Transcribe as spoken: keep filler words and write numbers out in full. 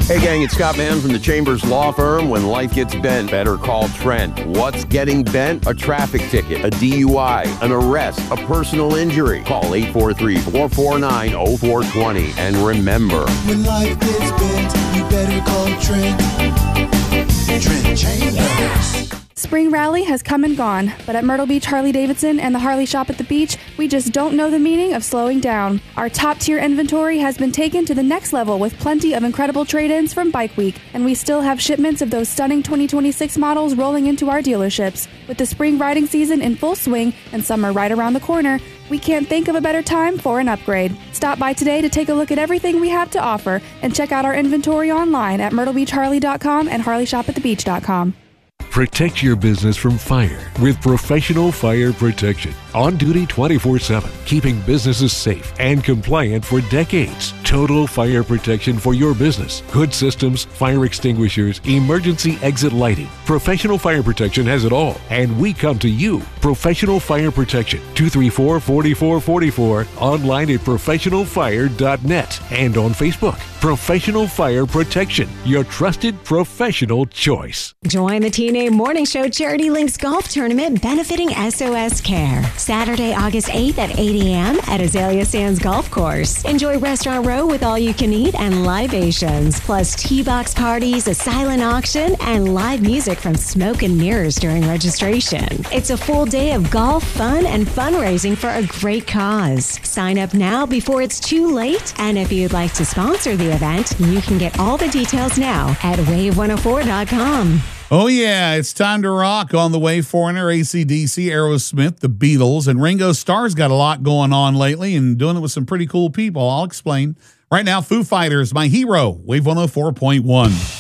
Hey, gang, it's Scott Mann from the Chambers Law Firm. When life gets bent, better call Trent. What's getting bent? A traffic ticket, a D U I, an arrest, a personal injury. Call eight four three, four four nine, oh four two zero. And remember, when life gets bent, you better call Trent. Trent Chambers. Spring Rally has come and gone, but at Myrtle Beach Harley-Davidson and the Harley Shop at the beach, we just don't know the meaning of slowing down. Our top-tier inventory has been taken to the next level with plenty of incredible trade-ins from Bike Week, and we still have shipments of those stunning twenty twenty-six models rolling into our dealerships. With the spring riding season in full swing and summer right around the corner, we can't think of a better time for an upgrade. Stop by today to take a look at everything we have to offer and check out our inventory online at myrtle beach harley dot com and harley shop at the beach dot com. Protect your business from fire with Professional Fire Protection. On duty twenty-four seven, keeping businesses safe and compliant for decades. Total fire protection for your business. Hood systems, fire extinguishers, emergency exit lighting. Professional Fire Protection has it all, and we come to you. Professional Fire Protection, two three four, four four four four, online at professional fire dot net and on Facebook. Professional Fire Protection, your trusted professional choice. Join the T N A Morning Show Charity Links Golf Tournament benefiting S O S Care. Saturday, August eighth at eight a.m. at Azalea Sands Golf Course. Enjoy Restaurant Row with all you can eat and libations, plus T-box parties, a silent auction, and live music from Smoke and Mirrors during registration. It's a full day of golf, fun, and fundraising for a great cause. Sign up now before it's too late, and if you'd like to sponsor the event, you can get all the details now at wave one oh four dot com. Oh, yeah, it's time to rock on the Wave Foreigner, A C D C, Aerosmith, the Beatles, and Ringo Starr's got a lot going on lately and doing it with some pretty cool people. I'll explain. Right now, Foo Fighters, My Hero, Wave one oh four point one.